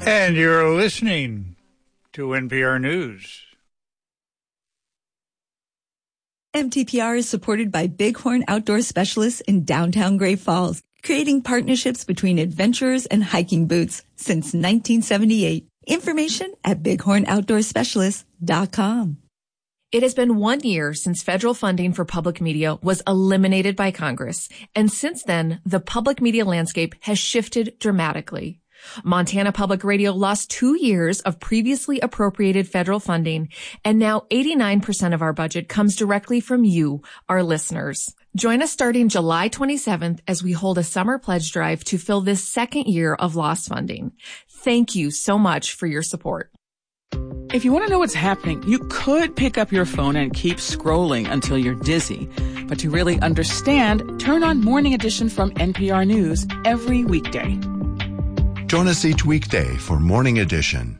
And you're listening to NPR News. MTPR is supported by Bighorn Outdoor Specialists in downtown Great Falls, creating partnerships between adventurers and hiking boots since 1978. Information at bighornoutdoorspecialists.com. It has been 1 year since federal funding for public media was eliminated by Congress, and since then, the public media landscape has shifted dramatically. Montana Public Radio lost 2 years of previously appropriated federal funding, and now 89% of our budget comes directly from you, our listeners. Join us starting July 27th as we hold a summer pledge drive to fill this second year of lost funding. Thank you so much for your support. If you want to know what's happening, you could pick up your phone and keep scrolling until you're dizzy. But to really understand, turn on Morning Edition from NPR News every weekday. Join us each weekday for Morning Edition.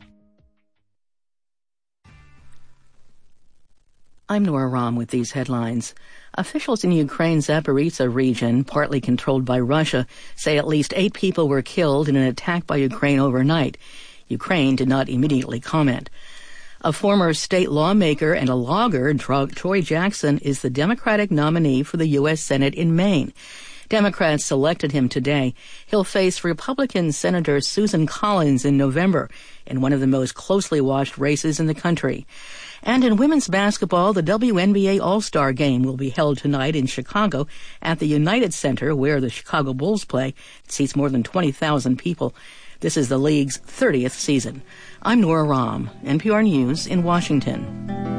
I'm Nora Rahm with these headlines. Officials in Ukraine's Zaporizhzhia region, partly controlled by Russia, say at least 8 people were killed in an attack by Ukraine overnight. Ukraine did not immediately comment. A former state lawmaker and a logger, Troy Jackson, is the Democratic nominee for the U.S. Senate in Maine. Democrats selected him today. He'll face Republican Senator Susan Collins in November in one of the most closely watched races in the country. And in women's basketball, the WNBA All-Star Game will be held tonight in Chicago at the United Center, where the Chicago Bulls play. It seats more than 20,000 people. This is the league's 30th season. I'm Nora Rahm, NPR News in Washington.